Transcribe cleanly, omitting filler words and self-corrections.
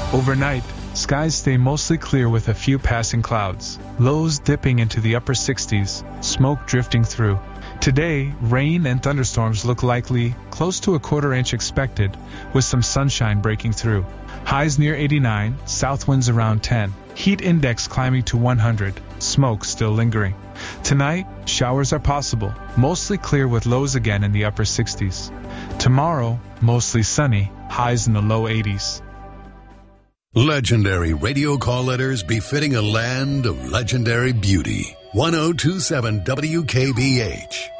Overnight, skies stay mostly clear with a few passing clouds, lows dipping into the upper 60s, smoke drifting through. Today, rain and thunderstorms look likely, close to a quarter inch expected, with some sunshine breaking through. Highs near 89, south winds around 10, heat index climbing to 100, smoke still lingering. Tonight, showers are possible, mostly clear with lows again in the upper 60s. Tomorrow, mostly sunny, highs in the low 80s. Legendary radio call letters befitting a land of legendary beauty. 1027 WKBH.